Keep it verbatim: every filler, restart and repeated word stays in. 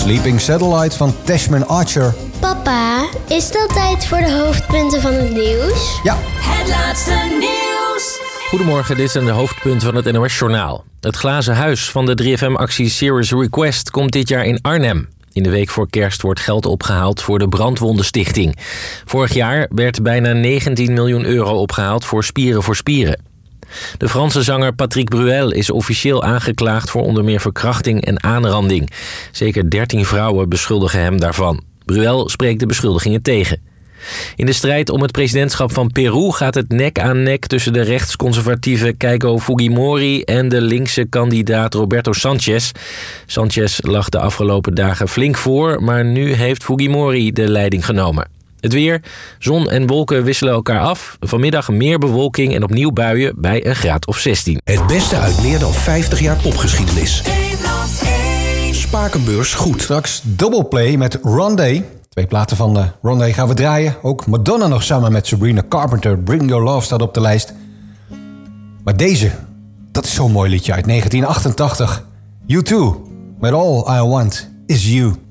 Sleeping Satellite van Tashman Archer. Papa, is dat tijd voor de hoofdpunten van het nieuws? Ja. Het laatste nieuws. Goedemorgen, dit zijn de hoofdpunten van het N O S-journaal. Het glazen huis van de drie F M-actie Serious Request komt dit jaar in Arnhem. In de week voor kerst wordt geld opgehaald voor de Brandwondenstichting. Vorig jaar werd bijna negentien miljoen euro opgehaald voor Spieren voor Spieren. De Franse zanger Patrick Bruel is officieel aangeklaagd voor onder meer verkrachting en aanranding. Zeker dertien vrouwen beschuldigen hem daarvan. Bruel spreekt de beschuldigingen tegen. In de strijd om het presidentschap van Peru gaat het nek aan nek tussen de rechtsconservatieve Keiko Fujimori en de linkse kandidaat Roberto Sanchez. Sanchez lag de afgelopen dagen flink voor, maar nu heeft Fujimori de leiding genomen. Het weer, zon en wolken wisselen elkaar af. Vanmiddag meer bewolking en opnieuw buien bij een graad of zestien. Het beste uit meer dan vijftig jaar popgeschiedenis. Spakenbeurs goed. Straks Doubleplay met Rondé. Twee platen van de Rondé gaan we draaien. Ook Madonna nog samen met Sabrina Carpenter. Bring Your Love staat op de lijst. Maar deze, dat is zo'n mooi liedje uit negentien achtentachtig. U twee, met All I Want Is You.